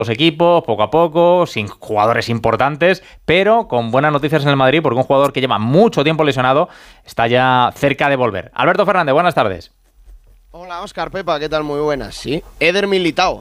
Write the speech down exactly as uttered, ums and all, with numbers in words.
los equipos, poco a poco, sin jugadores importantes, pero con buenas noticias en el Madrid, porque un jugador que lleva mucho tiempo lesionado está ya cerca de volver. Alberto Fernández, buenas tardes. Hola, Óscar, Pepa, ¿qué tal? Muy buenas. Sí, Eder Militao